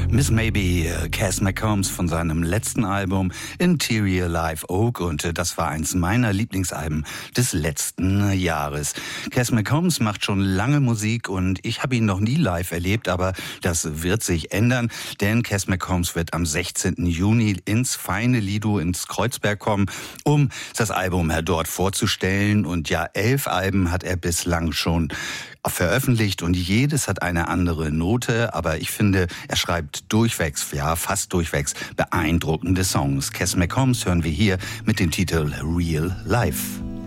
Miss Maybe, Cass McCombs von seinem letzten Album Interior Live Oak, und das war eins meiner Lieblingsalben des letzten Jahres. Cass McCombs macht schon lange Musik und ich habe ihn noch nie live erlebt, aber das wird sich ändern, denn Cass McCombs wird am 16. Juni ins feine Lido ins Kreuzberg kommen, um das Album dort vorzustellen, und ja, 11 Alben hat er bislang schon veröffentlicht und jedes hat eine andere Note, aber ich finde, er schreibt durchwegs, ja fast durchwegs, beeindruckende Songs. Cass McCombs hören wir hier mit dem Titel Real Life.